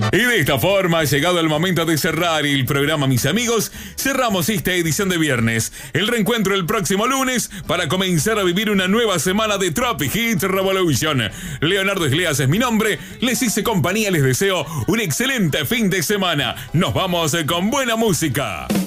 Y de esta forma, llegado el momento de cerrar el programa, mis amigos, cerramos esta edición de viernes. El reencuentro el próximo lunes para comenzar a vivir una nueva semana de Tropic Hit Revolution. Leonardo Isleas es mi nombre, les hice compañía, les deseo un excelente fin de semana. Nos vamos con buena música.